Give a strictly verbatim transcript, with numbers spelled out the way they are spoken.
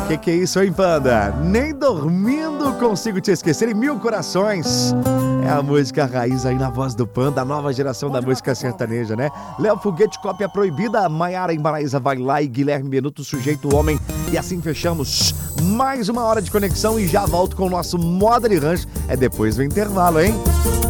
Que que é isso, hein, Panda? Nem dormindo consigo te esquecer em mil corações. É a música raiz aí na voz do Panda, a nova geração da música sertaneja, né? Léo Foguete, Cópia Proibida, Maiara Embaraíza Vai Lá e Guilherme Benuto, Sujeito Homem. E assim fechamos mais uma hora de conexão e já volto com o nosso Moda de Rancho. É depois do intervalo, hein?